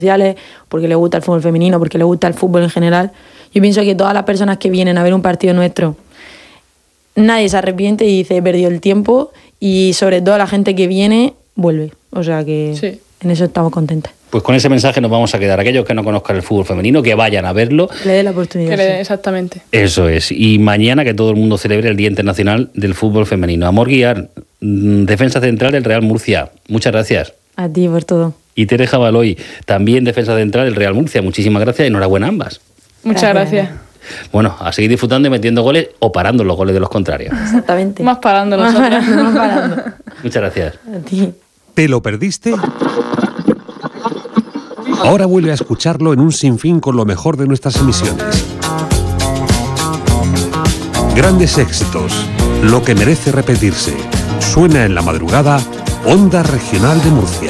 porque le gusta el fútbol femenino, porque le gusta el fútbol en general. Yo pienso que todas las personas que vienen a ver un partido nuestro, nadie se arrepiente y dice he perdido el tiempo, y sobre todo la gente que viene vuelve. O sea que sí, en eso estamos contentas. Pues con ese mensaje nos vamos a quedar. Aquellos que no conozcan el fútbol femenino, que vayan a verlo. Que le dé la oportunidad. Exactamente. Eso es. Y mañana que todo el mundo celebre el Día Internacional del Fútbol Femenino. Amor Guiar, defensa central del Real Murcia. Muchas gracias. A ti por todo. Y Tere Jabaloy, también defensa central del Real Murcia. Muchísimas gracias y enhorabuena a ambas. Muchas gracias. Bueno, a seguir disfrutando y metiendo goles o parando los goles de los contrarios. Exactamente. Más parando nosotros. Más parando. Muchas gracias. A ti. ¿Te lo perdiste? Ahora vuelve a escucharlo en un sinfín con lo mejor de nuestras emisiones. Grandes éxitos, lo que merece repetirse. Suena en la madrugada, Onda Regional de Murcia.